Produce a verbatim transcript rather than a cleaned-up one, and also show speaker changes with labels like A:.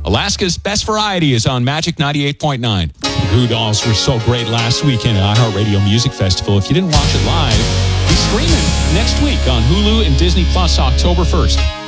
A: Alaska's Best Variety is on Magic ninety-eight point nine.
B: The Goo Dolls were so great last weekend at iHeartRadio Music Festival. If you didn't watch it live, be streaming next week on Hulu and Disney Plus October first.